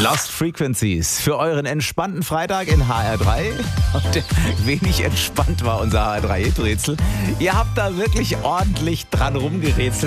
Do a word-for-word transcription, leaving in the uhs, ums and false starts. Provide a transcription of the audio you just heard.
Lost Frequencies für euren entspannten Freitag in H R drei. Und wenig entspannt war unser H R drei Hit-Rätsel. Ihr habt da wirklich ordentlich dran rumgerätselt.